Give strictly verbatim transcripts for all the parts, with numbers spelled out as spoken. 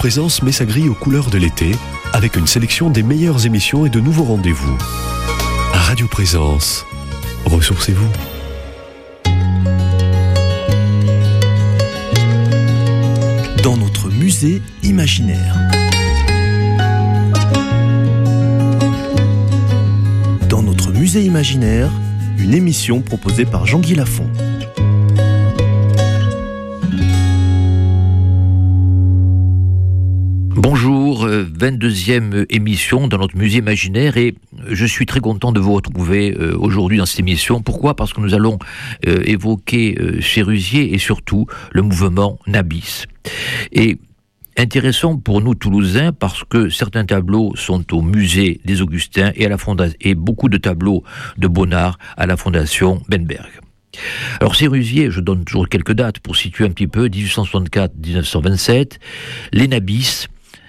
Présence met sa grille aux couleurs de l'été avec une sélection des meilleures émissions et de nouveaux rendez-vous. Radio Présence, ressourcez-vous. Dans notre musée imaginaire. Dans notre musée imaginaire, une émission proposée par Jean-Guy Lafont. Bonjour, vingt-deuxième émission dans notre musée imaginaire et je suis très content de vous retrouver euh, aujourd'hui dans cette émission. Pourquoi ? Parce que nous allons euh, évoquer euh, Sérusier et surtout le mouvement Nabis. Et intéressant pour nous Toulousains parce que certains tableaux sont au musée des Augustins et, à la fonda- et beaucoup de tableaux de Bonnard à la fondation Benberg. Alors Sérusier, je donne toujours quelques dates pour situer un petit peu, dix-huit cent soixante-quatre à dix-neuf cent vingt-sept, les Nabis,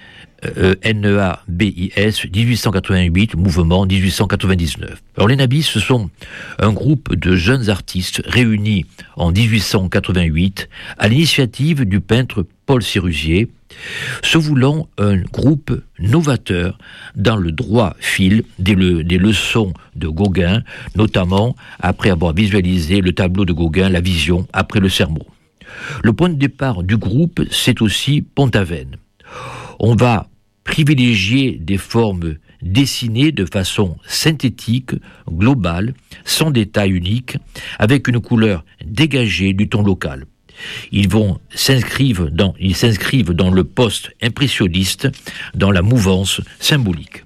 Euh, N E A B I S, dix-huit cent quatre-vingt-huit, mouvement dix-huit cent quatre-vingt-dix-neuf. Alors les Nabis, ce sont un groupe de jeunes artistes réunis en dix-huit cent quatre-vingt-huit à l'initiative du peintre Paul Sérusier, se voulant un groupe novateur dans le droit fil des, le, des leçons de Gauguin, notamment après avoir visualisé le tableau de Gauguin, La Vision, après le sermon. Le point de départ du groupe, c'est aussi Pont-Aven. On va privilégier des formes dessinées de façon synthétique, globale, sans détail unique, avec une couleur dégagée du ton local. Ils vont s'inscrire dans, ils s'inscrivent dans le post-impressionniste, dans la mouvance symbolique.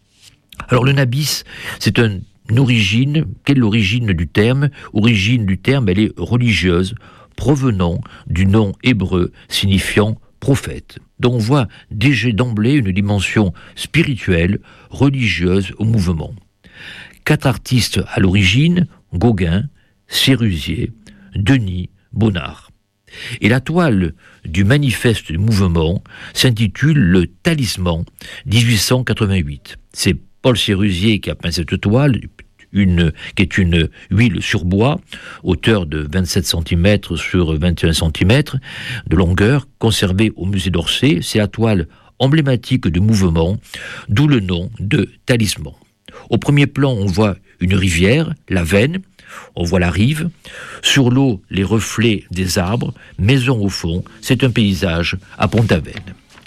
Alors le Nabis, c'est un, une origine, quelle est l'origine du terme ? Origine du terme, elle est religieuse, provenant du nom hébreu signifiant prophète. Donc on voit déjà d'emblée une dimension spirituelle, religieuse au mouvement. Quatre artistes à l'origine, Gauguin, Sérusier, Denis, Bonnard. Et la toile du manifeste du mouvement s'intitule Le Talisman, dix-huit cent quatre-vingt-huit. C'est Paul Sérusier qui a peint cette toile, Une, qui est une huile sur bois, hauteur de vingt-sept centimètres sur vingt et un centimètres de longueur, conservée au musée d'Orsay. C'est la toile emblématique du mouvement, d'où le nom de talisman. Au premier plan, on voit une rivière, la Veine, on voit la rive, sur l'eau, les reflets des arbres, maison au fond, c'est un paysage à Pont-Aven.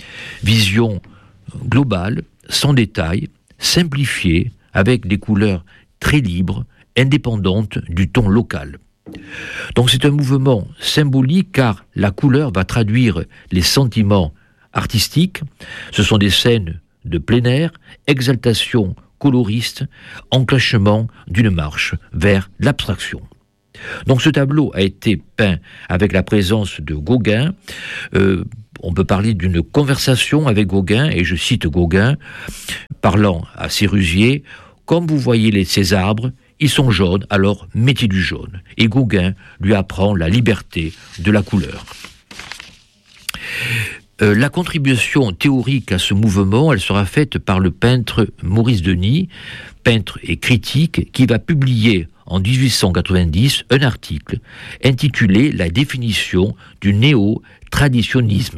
Vision globale, sans détail, simplifiée, avec des couleurs très libre, indépendante du ton local. Donc c'est un mouvement symbolique car la couleur va traduire les sentiments artistiques. Ce sont des scènes de plein air, exaltation coloriste, enclenchement d'une marche vers l'abstraction. Donc ce tableau a été peint avec la présence de Gauguin. Euh, on peut parler d'une conversation avec Gauguin, et je cite Gauguin, parlant à Sérusier: comme vous voyez les, ces arbres, ils sont jaunes, alors mettez du jaune. Et Gauguin lui apprend la liberté de la couleur. Euh, la contribution théorique à ce mouvement, elle sera faite par le peintre Maurice Denis, peintre et critique, qui va publier en dix-huit cent quatre-vingt-dix un article intitulé « La définition du néo-traditionnisme ».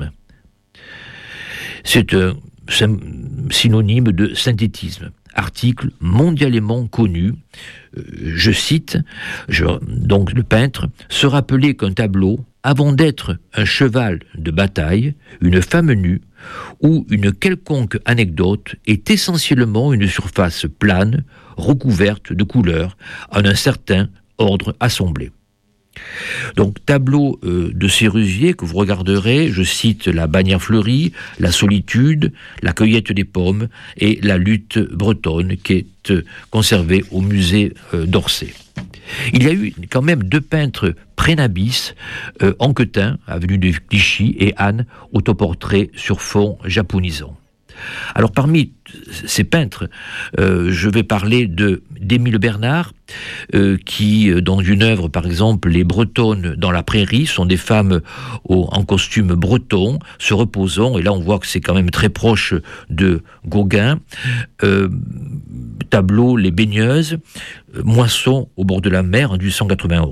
C'est un synonyme de synthétisme. Article mondialement connu, euh, je cite, je, donc le peintre, se rappelait qu'un tableau, avant d'être un cheval de bataille, une femme nue ou une quelconque anecdote, est essentiellement une surface plane, recouverte de couleurs, en un certain ordre assemblé. Donc tableau euh, de Sérusier que vous regarderez, je cite La bannière fleurie, La solitude, La cueillette des pommes et La lutte bretonne qui est euh, conservée au musée euh, d'Orsay. Il y a eu quand même deux peintres pré-Nabis, euh, Anquetin, avenue de Clichy, et Anne, autoportrait sur fond japonisant. Alors parmi ces peintres, euh, je vais parler de d'Émile Bernard, euh, qui, dans une œuvre par exemple, Les Bretonnes dans la prairie, sont des femmes au, en costume breton, se reposant, et là on voit que c'est quand même très proche de Gauguin. Euh, tableau Les Baigneuses, euh, Moisson au bord de la mer en dix-huit cent quatre-vingt-onze.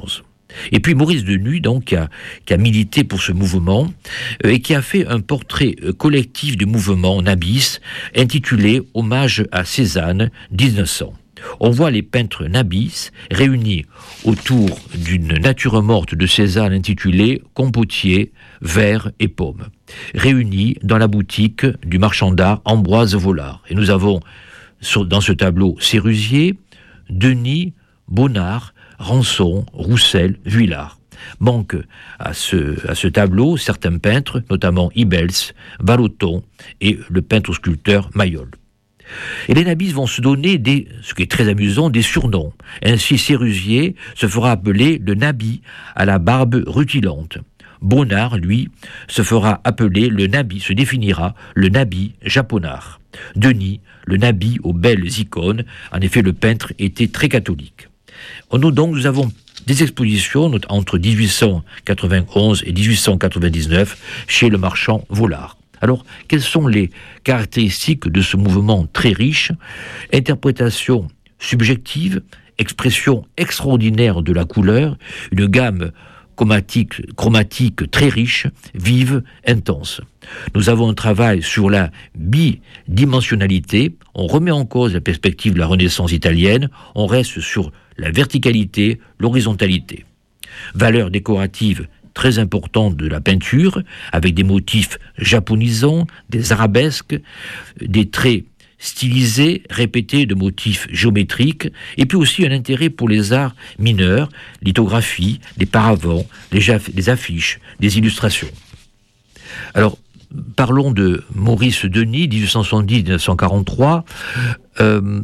Et puis Maurice Denis, donc, qui a, qui a milité pour ce mouvement euh, et qui a fait un portrait euh, collectif du mouvement Nabis intitulé « Hommage à Cézanne, dix-neuf cents ». On voit les peintres Nabis réunis autour d'une nature morte de Cézanne intitulée « Compotier, verre et pommes », réunis dans la boutique du marchand d'art Ambroise Vollard. Et nous avons sur, dans ce tableau Sérusier, Denis, Bonnard, Ranson, Roussel, Vuillard. Manquent à ce, à ce tableau certains peintres, notamment Ibels, Vallotton et le peintre-sculpteur Mayol. Et les Nabis vont se donner, des, ce qui est très amusant, des surnoms. Ainsi, Sérusier se fera appeler le Nabi à la barbe rutilante. Bonnard, lui, se fera appeler le Nabi, se définira le Nabi japonard. Denis, le Nabi aux belles icônes. En effet, le peintre était très catholique. Nous, donc, nous avons des expositions entre dix-huit cent quatre-vingt-onze et dix-huit cent quatre-vingt-dix-neuf chez le marchand Vollard. Alors, quelles sont les caractéristiques de ce mouvement très riche? Interprétation subjective, expression extraordinaire de la couleur, une gamme chromatique, chromatique très riche, vive, intense. Nous avons un travail sur la bidimensionnalité, on remet en cause la perspective de la Renaissance italienne, on reste sur la verticalité, l'horizontalité. Valeur décorative très importante de la peinture, avec des motifs japonisants, des arabesques, des traits stylisés, répétés de motifs géométriques, et puis aussi un intérêt pour les arts mineurs, lithographie, les paravents, les, jaff- les affiches, les illustrations. Alors, parlons de Maurice Denis, dix-huit cent soixante-dix à dix-neuf cent quarante-trois, euh,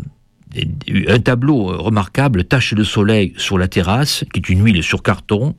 un tableau remarquable, Tache de soleil sur la terrasse, qui est une huile sur carton.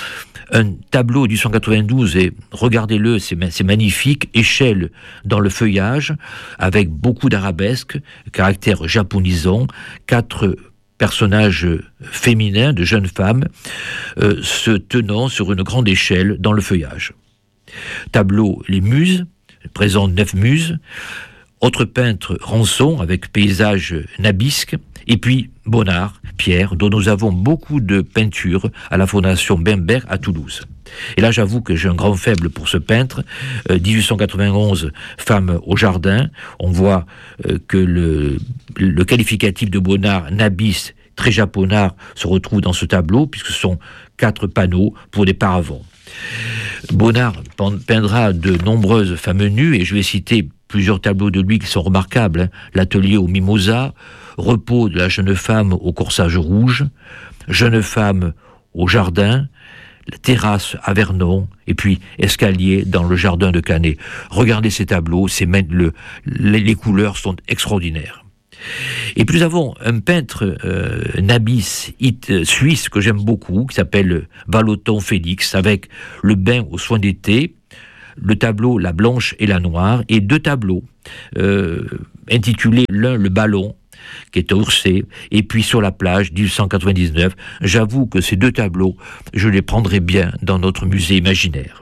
Un tableau dix-huit cent quatre-vingt-douze, et regardez-le, c'est, c'est magnifique, échelle dans le feuillage, avec beaucoup d'arabesques, caractère japonisant, quatre personnages féminins, de jeunes femmes, euh, se tenant sur une grande échelle dans le feuillage. Tableau Les Muses, présente neuf muses. Autre peintre, Ranson, avec paysage nabisque, et puis Bonnard, Pierre, dont nous avons beaucoup de peintures à la Fondation Bemberg à Toulouse. Et là, j'avoue que j'ai un grand faible pour ce peintre. Euh, dix-huit cent quatre-vingt-onze, Femme au jardin. On voit euh, que le, le qualificatif de Bonnard, Nabis, très japonard, se retrouve dans ce tableau, puisque ce sont quatre panneaux pour des paravents. Bonnard peindra de nombreuses femmes nues, et je vais citer plusieurs tableaux de lui qui sont remarquables. Hein. L'atelier au mimosa, repos de la jeune femme au corsage rouge, jeune femme au jardin, la terrasse à Vernon, et puis escalier dans le jardin de Canet. Regardez ces tableaux, c'est le, les, les couleurs sont extraordinaires. Et puis nous avons un peintre euh, Nabis it, suisse que j'aime beaucoup, qui s'appelle Vallotton Félix, avec le bain aux soins d'été, le tableau La Blanche et la Noire, et deux tableaux euh, intitulés l'un Le Ballon, qui est à Orsay, et puis Sur la plage, dix-huit cent quatre-vingt-dix-neuf. J'avoue que ces deux tableaux, je les prendrai bien dans notre musée imaginaire.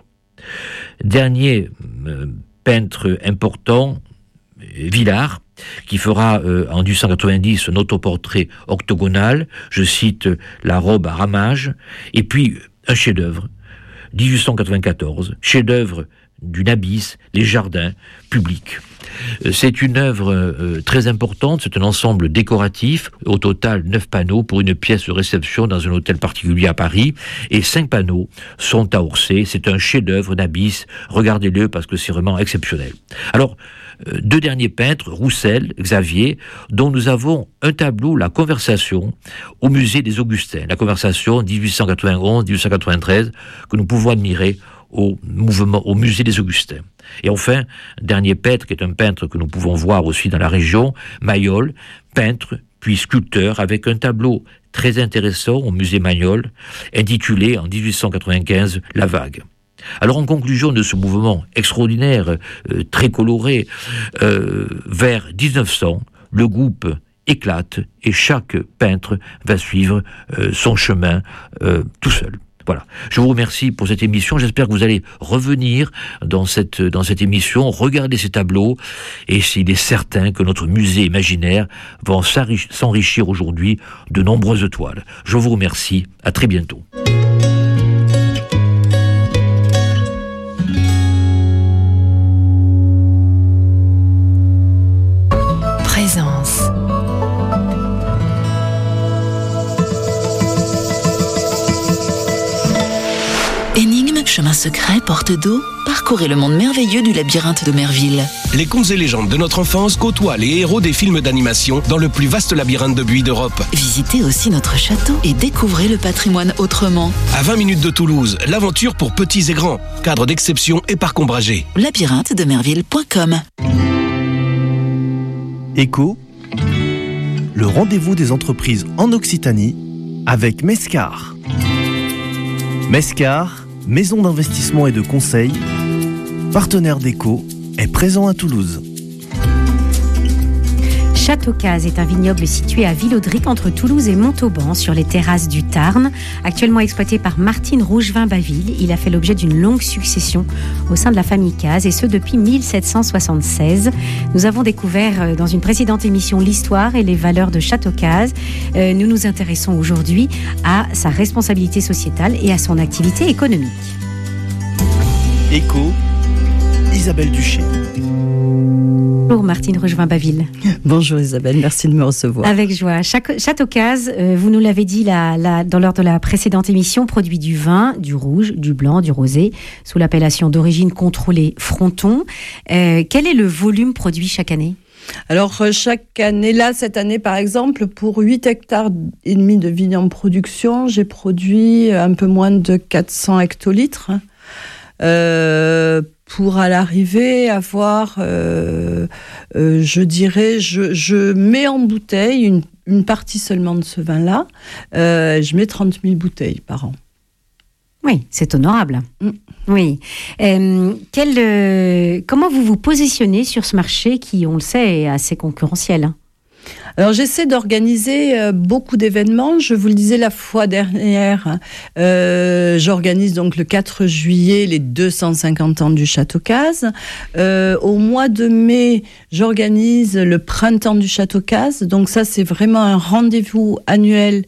Dernier euh, peintre important, Vuillard, qui fera euh, en dix-huit cent quatre-vingt-dix un autoportrait octogonal, je cite La robe à ramages, et puis un chef-d'œuvre, dix-huit cent quatre-vingt-quatorze, chef-d'œuvre du Nabis, Les jardins publics. C'est une œuvre euh, très importante, c'est un ensemble décoratif, au total neuf panneaux pour une pièce de réception dans un hôtel particulier à Paris, et cinq panneaux sont à Orsay. C'est un chef-d'œuvre Nabis, regardez-le parce que c'est vraiment exceptionnel. Alors, euh, deux derniers peintres, Roussel, Xavier, dont nous avons un tableau, La Conversation, au musée des Augustins. La Conversation, dix-huit cent quatre-vingt-onze à dix-huit cent quatre-vingt-treize, que nous pouvons admirer au mouvement, au musée des Augustins. Et enfin, dernier peintre, qui est un peintre que nous pouvons voir aussi dans la région, Mayol, peintre puis sculpteur, avec un tableau très intéressant au musée Mayol, intitulé en dix-huit cent quatre-vingt-quinze La Vague. Alors en conclusion de ce mouvement extraordinaire, euh, très coloré, euh, vers dix-neuf cents, le groupe éclate et chaque peintre va suivre euh, son chemin euh, tout seul. Voilà. Je vous remercie pour cette émission. J'espère que vous allez revenir dans cette, dans cette émission, regarder ces tableaux, et s'il est certain que notre musée imaginaire va s'enrichir aujourd'hui de nombreuses toiles. Je vous remercie. À très bientôt. secret porte d'eau? Parcourez le monde merveilleux du labyrinthe de Merville. Les contes et légendes de notre enfance côtoient les héros des films d'animation dans le plus vaste labyrinthe de buis d'Europe. Visitez aussi notre château et découvrez le patrimoine autrement. À vingt minutes de Toulouse, l'aventure pour petits et grands. Cadre d'exception et parc ombragé. labyrinthe de merville point com. Écho, le rendez-vous des entreprises en Occitanie avec Mescar. Mescar, maison d'investissement et de conseil, partenaire d'Écho, est présent à Toulouse. Château-Cazes est un vignoble situé à Villaudric entre Toulouse et Montauban sur les terrasses du Tarn. Actuellement exploité par Martine Rougevin-Baville, il a fait l'objet d'une longue succession au sein de la famille Cazes et ce depuis mille sept cent soixante-seize. Nous avons découvert dans une précédente émission l'histoire et les valeurs de Château-Cazes. Euh, nous nous intéressons aujourd'hui à sa responsabilité sociétale et à son activité économique. Écho, Isabelle Duché. Bonjour Martine Rougevin-Baville. Bonjour Isabelle, merci de me recevoir. Avec joie. Château-Cazes, euh, vous nous l'avez dit la, la, dans lors de la précédente émission, produit du vin, du rouge, du blanc, du rosé, sous l'appellation d'origine contrôlée Fronton. Euh, quel est le volume produit chaque année ? Alors chaque année, là cette année par exemple, pour huit hectares et demi de vignes en production, j'ai produit un peu moins de quatre cents hectolitres. Euh, pour à l'arrivée avoir, euh, euh, je dirais, je, je mets en bouteille une, une partie seulement de ce vin-là, euh, je mets trente mille bouteilles par an. Oui, c'est honorable. Mm. Oui. Euh, quel, euh, comment vous vous positionnez sur ce marché qui, on le sait, est assez concurrentiel ? Alors j'essaie d'organiser euh, beaucoup d'événements. Je vous le disais la fois dernière, euh, j'organise donc le quatre juillet les deux cent cinquante ans du Château-Cazes. Euh, au mois de mai, j'organise le printemps du Château-Cazes. Donc ça, c'est vraiment un rendez-vous annuel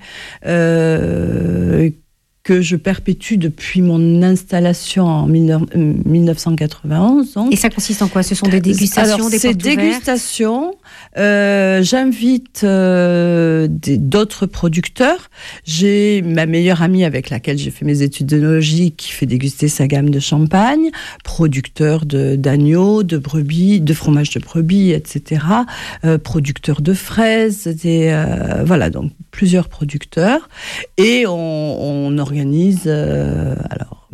euh, que je perpétue depuis mon installation en mille neuf cent quatre-vingt-onze. Donc. Et ça consiste en quoi ? Ce sont des dégustations, Alors, des c'est portes ouvertes ? dégustations. Euh, j'invite euh, des, d'autres producteurs. J'ai ma meilleure amie avec laquelle j'ai fait mes études d'œnologie qui fait déguster sa gamme de champagne, producteur de, d'agneaux, de brebis, de fromage de brebis, et cetera. Euh, producteur de fraises, des, euh, voilà, donc plusieurs producteurs. Et on, on organise, euh, alors,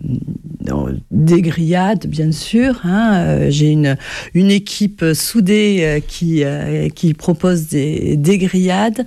des grillades, bien sûr. Hein. Euh, j'ai une, une équipe soudée euh, qui, euh, qui propose des, des grillades.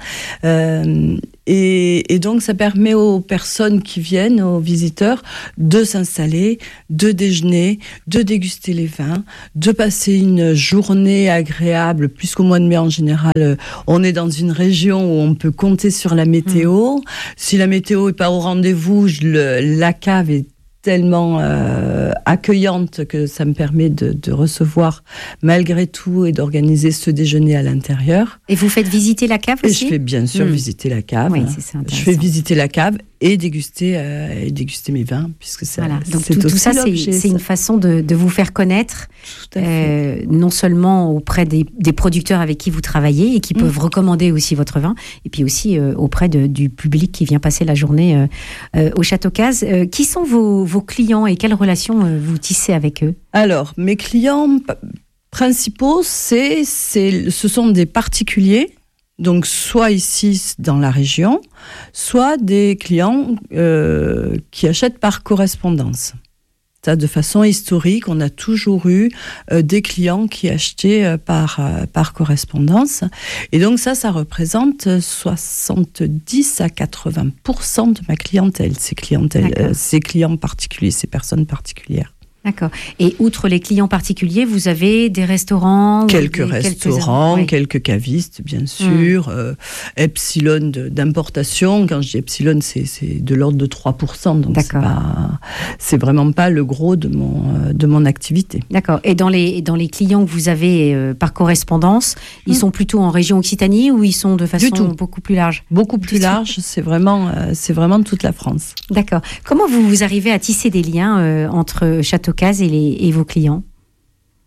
Euh, et, et donc, ça permet aux personnes qui viennent, aux visiteurs, de s'installer, de déjeuner, de déguster les vins, de passer une journée agréable, puisqu'au mois de mai, en général, on est dans une région où on peut compter sur la météo. Mmh. Si la météo n'est pas au rendez-vous, je, le, la cave est tellement euh, accueillante que ça me permet de, de recevoir malgré tout et d'organiser ce déjeuner à l'intérieur. Et vous faites visiter la cave aussi ? Et je fais bien sûr mmh. visiter la cave. Oui, c'est ça, je fais visiter la cave et déguster, euh, et déguster mes vins, puisque c'est, voilà. Donc c'est tout, aussi tout ça, c'est, c'est ça. une façon de, de vous faire connaître, euh, non seulement auprès des, des producteurs avec qui vous travaillez et qui mmh. peuvent recommander aussi votre vin, et puis aussi euh, auprès de, du public qui vient passer la journée euh, euh, au Château-Cazes. Euh, qui sont vos, vos clients et quelles relations euh, vous tissez avec eux ? Alors, mes clients p- principaux, c'est, c'est, ce sont des particuliers. Donc, soit ici dans la région, soit des clients euh, qui achètent par correspondance. Ça, de façon historique, on a toujours eu euh, des clients qui achetaient euh, par, euh, par correspondance. Et donc ça, ça représente soixante-dix à quatre-vingts pour cent de ma clientèle, ces, clientèles, euh, ces clients particuliers, ces personnes particulières. D'accord. Et outre les clients particuliers, vous avez des restaurants Quelques des, restaurants, quelques, oui. quelques cavistes, bien sûr. Mmh. Euh, Epsilon de, d'importation. Quand je dis Epsilon, c'est, c'est de l'ordre de trois pour cent. Donc c'est, pas, c'est vraiment pas le gros de mon, de mon activité. D'accord. Et dans les, dans les clients que vous avez euh, par correspondance, ils mmh. sont plutôt en région Occitanie ou ils sont de façon beaucoup plus large ? Beaucoup plus large. C'est vraiment, euh, c'est vraiment toute la France. D'accord. Comment vous, vous arrivez à tisser des liens euh, entre Château-Cazes et, les, et vos clients ?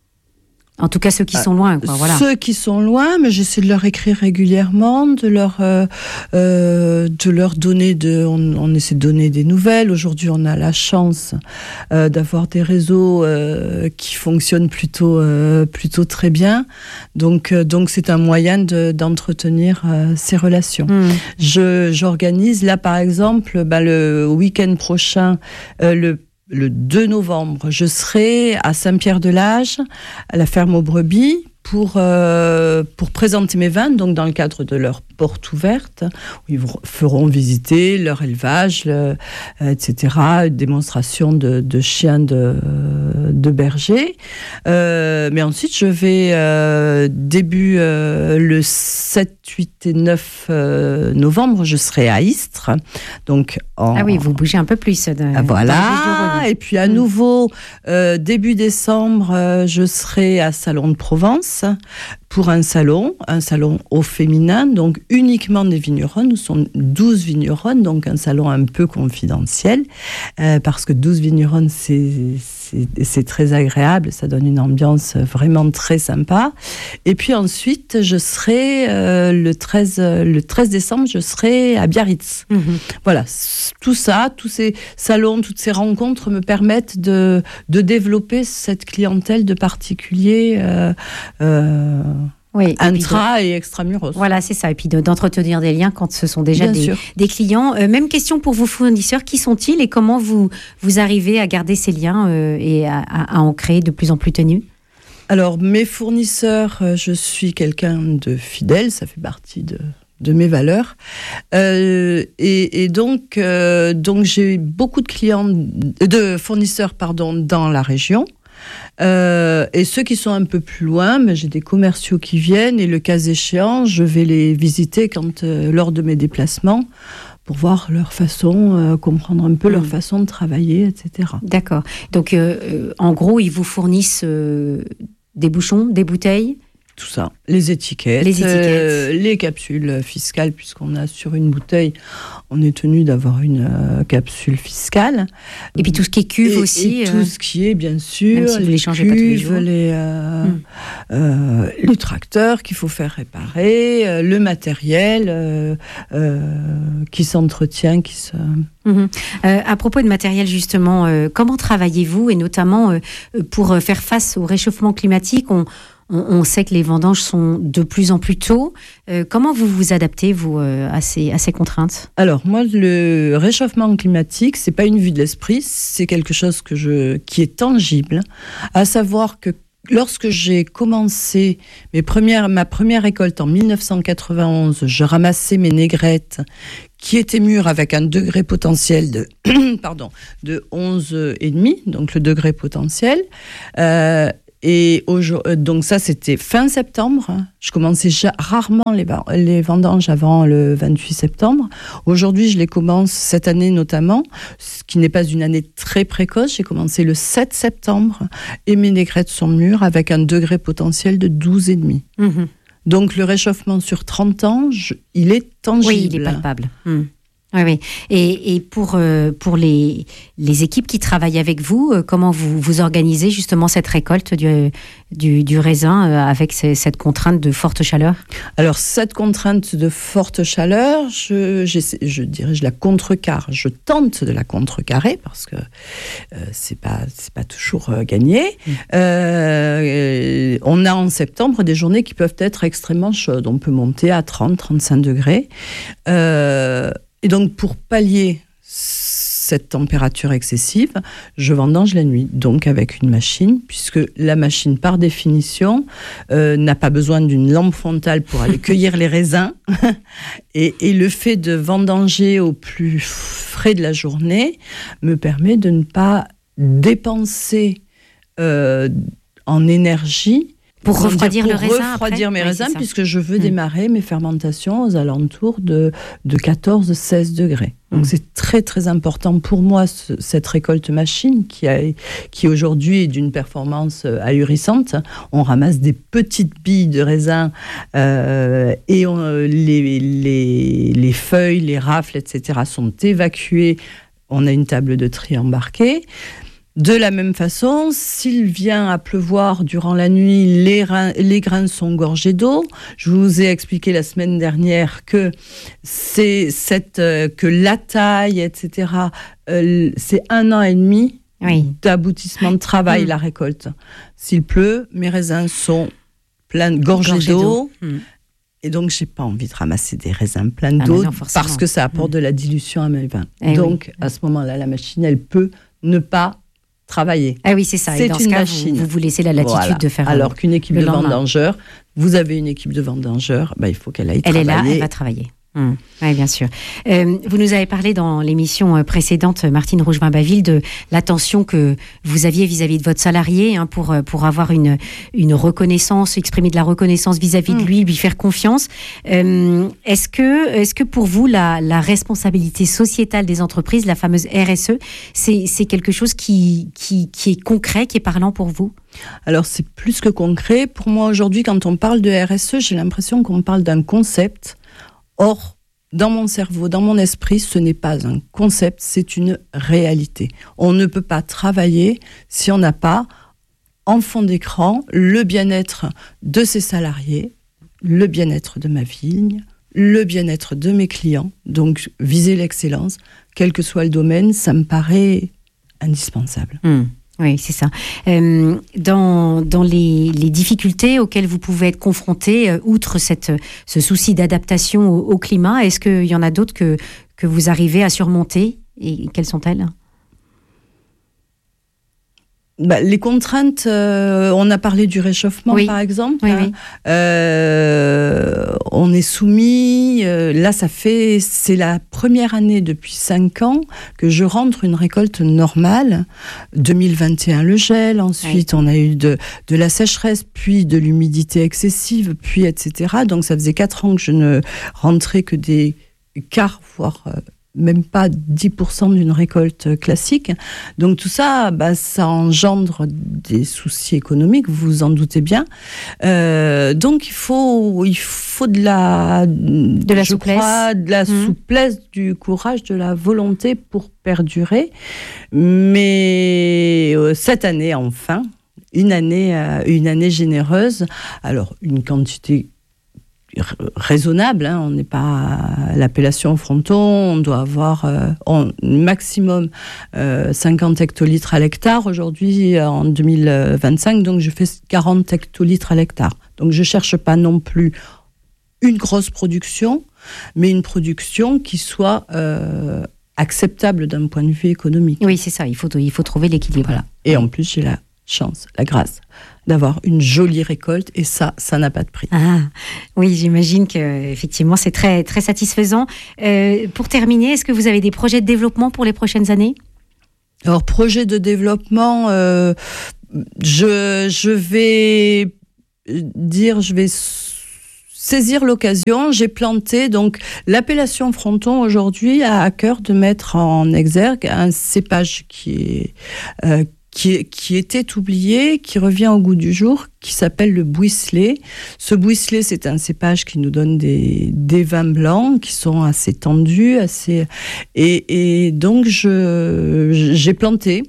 En tout cas, ceux qui sont loin, quoi, voilà. Ceux qui sont loin, mais j'essaie de leur écrire régulièrement, de leur, euh, euh, de leur donner, de, on, on essaie de donner des nouvelles. Aujourd'hui, on a la chance euh, d'avoir des réseaux euh, qui fonctionnent plutôt, euh, plutôt très bien. Donc, euh, donc c'est un moyen de, d'entretenir euh, ces relations. Mmh. Je, j'organise, là, par exemple, bah, le week-end prochain, euh, le Le deux novembre, je serai à Saint-Pierre-de-Lage, à la ferme aux brebis, pour, euh, pour présenter mes vins, donc dans le cadre de leur porte ouverte, où ils feront visiter leur élevage, le, et cetera, une démonstration de, de chiens de, de berger. Euh, mais ensuite, je vais, euh, début euh, le sept, huit et neuf euh, novembre, je serai à Istres. Donc en, ah oui, vous bougez un peu plus. De, voilà, et puis à mmh. nouveau, euh, début décembre, euh, je serai à Salon de Provence pour un salon, un salon au féminin, donc uniquement des vignerons. Nous sommes douze vignerons, donc un salon un peu confidentiel, euh, parce que douze vignerons, c'est, c'est, c'est très agréable, ça donne une ambiance vraiment très sympa. Et puis ensuite, je serai, euh, le, treize, le treize décembre, je serai à Biarritz. Mmh. Voilà, tout ça, tous ces salons, toutes ces rencontres me permettent de, de développer cette clientèle de particuliers euh, euh, oui, intra et, de... et extramuros. Voilà, c'est ça. Et puis de, d'entretenir des liens quand ce sont déjà des, des clients. Euh, même question pour vos fournisseurs. Qui sont-ils et comment vous, vous arrivez à garder ces liens euh, et à, à, à en créer de plus en plus ténus ? Alors, mes fournisseurs, euh, je suis quelqu'un de fidèle. Ça fait partie de... de mes valeurs. Euh, et, et donc, euh, donc, j'ai beaucoup de clients, de fournisseurs, pardon, dans la région. Euh, et ceux qui sont un peu plus loin, mais j'ai des commerciaux qui viennent et le cas échéant, je vais les visiter quand, euh, lors de mes déplacements pour voir leur façon, euh, comprendre un peu mmh. leur façon de travailler, et cetera. D'accord. Donc, euh, en gros, ils vous fournissent euh, des bouchons, des bouteilles ? Tout ça, les étiquettes, les, étiquettes. Euh, les capsules fiscales, puisqu'on a sur une bouteille, on est tenu d'avoir une euh, capsule fiscale. Et puis tout ce qui est cuve et, aussi. Et euh... tout ce qui est, bien sûr, si les, les cuves, les, euh, hum. euh, les tracteurs qu'il faut faire réparer, euh, le matériel euh, euh, qui s'entretient, qui se... Mmh. Euh, à propos de matériel, justement, euh, comment travaillez-vous, et notamment euh, pour faire face au réchauffement climatique? on, on, on sait que les vendanges sont de plus en plus tôt. Euh, comment vous vous adaptez, vous, euh, à, ces, à ces contraintes? Alors, moi, le réchauffement climatique, c'est pas une vue de l'esprit, c'est quelque chose que je, qui est tangible, à savoir que lorsque j'ai commencé mes premières, ma première récolte en dix-neuf cent quatre-vingt-onze, je ramassais mes négrettes qui étaient mûres avec un degré potentiel de, pardon, de onze virgule cinq, donc le degré potentiel. Euh, et donc ça, c'était fin septembre. Je commençais rarement les, les vendanges avant le vingt-huit septembre. Aujourd'hui, je les commence cette année notamment, ce qui n'est pas une année très précoce. J'ai commencé le sept septembre et mes négrettes sont mûres avec un degré potentiel de douze virgule cinq. Mmh. Donc le réchauffement sur trente ans, je, il est tangible. Oui, il est palpable. Mmh. Oui, oui. Et, et pour, euh, pour les, les équipes qui travaillent avec vous, euh, comment vous, vous organisez justement cette récolte du, du, du raisin euh, avec ces, cette contrainte de forte chaleur? Alors, cette contrainte de forte chaleur, je, je dirais, je la contrecarre. Je tente de la contrecarrer parce que euh, c'est pas, c'est pas toujours euh, gagné. Mmh. Euh, on a en septembre des journées qui peuvent être extrêmement chaudes. On peut monter à trente à trente-cinq degrés. Euh, Et donc, pour pallier cette température excessive, je vendange la nuit, donc avec une machine, puisque la machine, par définition, euh, n'a pas besoin d'une lampe frontale pour aller cueillir les raisins. Et, et le fait de vendanger au plus frais de la journée me permet de ne pas dépenser euh, en énergie Pour refroidir pour le raisin refroidir après mes oui, raisins, puisque je veux mmh. démarrer mes fermentations aux alentours de, de quatorze à seize degrés. Donc mmh. c'est très très important pour moi, ce, cette récolte machine qui, a, qui aujourd'hui est d'une performance ahurissante. On ramasse des petites billes de raisin euh, et on, les, les, les feuilles, les rafles, et cetera sont évacuées. On a une table de tri embarquée. De la même façon, s'il vient à pleuvoir durant la nuit, les, reins, les grains sont gorgés d'eau. Je vous ai expliqué la semaine dernière que c'est cette euh, que la taille, et cetera. Euh, c'est un an et demi oui. d'aboutissement de travail, mmh. la récolte. S'il pleut, mes raisins sont pleins, gorgés Gorgé d'eau. d'eau. Mmh. Et donc, j'ai pas envie de ramasser des raisins pleins ah d'eau non, parce que ça apporte mmh. de la dilution à mes vins. Et donc, oui. à ce moment-là, la machine, elle peut ne pas travailler. Ah oui, c'est ça. C'est et dans une ce cas, machine. Vous, vous laissez la latitude voilà. de faire. Alors qu'une équipe de vendangeurs, vous avez une équipe de vendangeurs, bah, il faut qu'elle aille elle travailler. Elle est là, elle va travailler. Mmh. Oui, bien sûr. Euh, vous nous avez parlé dans l'émission précédente, Martine Rougevin-Baville, de l'attention que vous aviez vis-à-vis de votre salarié hein, pour, pour avoir une, une reconnaissance, exprimer de la reconnaissance vis-à-vis mmh. de lui, lui faire confiance. Euh, est-ce que, est-ce que pour vous, la, la responsabilité sociétale des entreprises, la fameuse R S E, c'est, c'est quelque chose qui, qui, qui est concret, qui est parlant pour vous ? Alors, c'est plus que concret. Pour moi, aujourd'hui, quand on parle de R S E, j'ai l'impression qu'on parle d'un concept. Or, dans mon cerveau, dans mon esprit, ce n'est pas un concept, c'est une réalité. On ne peut pas travailler si on n'a pas, en fond d'écran, le bien-être de ses salariés, le bien-être de ma vigne, le bien-être de mes clients. Donc, viser l'excellence, quel que soit le domaine, ça me paraît indispensable. Mmh. Oui, c'est ça. Euh, dans dans les, les difficultés auxquelles vous pouvez être confrontés, euh, outre cette, ce souci d'adaptation au, au climat, est-ce qu'il y en a d'autres que, que vous arrivez à surmonter ? Et quelles sont-elles ? Bah, les contraintes, euh, on a parlé du réchauffement oui. par exemple. Oui, hein. oui. Euh, on est soumis, euh, là ça fait, c'est la première année depuis cinq ans que je rentre une récolte normale. deux mille vingt et un le gel, ensuite oui. on a eu de, de la sécheresse, puis de l'humidité excessive, puis et cetera. Donc ça faisait quatre ans que je ne rentrais que des quarts, voire... Euh, même pas dix pour cent d'une récolte classique. Donc tout ça, bah, ça engendre des soucis économiques, vous vous en doutez bien. Euh, donc il faut, il faut de la, de la je souplesse, crois, de la mmh. souplesse, du courage, de la volonté pour perdurer. Mais euh, cette année, enfin, une année, euh, une année généreuse. Alors une quantité raisonnable, hein, on n'est pas à l'appellation Fronton, on doit avoir euh, en maximum euh, cinquante hectolitres à l'hectare aujourd'hui euh, en deux mille vingt-cinq, donc je fais quarante hectolitres à l'hectare. Donc je cherche pas non plus une grosse production, mais une production qui soit euh, acceptable d'un point de vue économique. Oui, c'est ça, il faut, il faut trouver l'équilibre. Voilà. Et en plus, j'ai la chance, la grâce d'avoir une jolie récolte, et ça, ça n'a pas de prix. Ah, oui, j'imagine que effectivement c'est très, très satisfaisant. Euh, pour terminer, est-ce que vous avez des projets de développement pour les prochaines années ? Alors, projet de développement, euh, je, je vais dire, je vais saisir l'occasion. J'ai planté, donc l'appellation Fronton aujourd'hui a à cœur de mettre en exergue un cépage qui est... Euh, Qui, qui était oublié, qui revient au goût du jour, qui s'appelle le Bouisselet. Ce Bouisselet, c'est un cépage qui nous donne des, des vins blancs qui sont assez tendus, assez... Et, et donc, je, j'ai planté.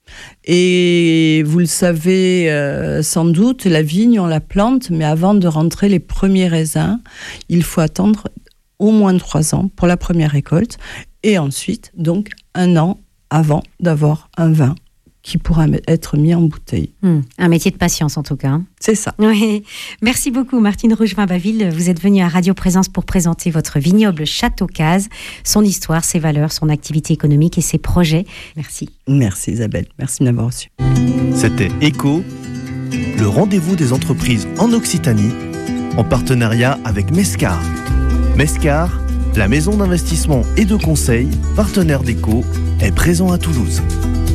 Et vous le savez euh, sans doute, la vigne, on la plante, mais avant de rentrer les premiers raisins, il faut attendre au moins trois ans pour la première récolte. Et ensuite, donc, un an avant d'avoir un vin qui pourra être mis en bouteille. Mmh, un métier de patience, en tout cas. C'est ça. Oui. Merci beaucoup, Martine Rougevin-Baville. Vous êtes venue à Radio Présence pour présenter votre vignoble Château Cazes, son histoire, ses valeurs, son activité économique et ses projets. Merci. Merci, Isabelle. Merci de m'avoir reçu. C'était Écho, le rendez-vous des entreprises en Occitanie, en partenariat avec Mescar. Mescar, la maison d'investissement et de conseil, partenaire d'Écho, est présent à Toulouse.